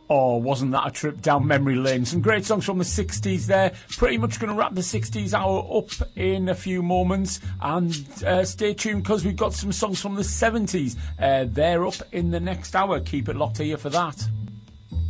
Oh, wasn't that a trip down memory lane? Some great songs from the 60s there. Pretty much going to wrap the 60s hour up in a few moments. And stay tuned because we've got some songs from the 70s. They're up in the next hour. Keep it locked here for that.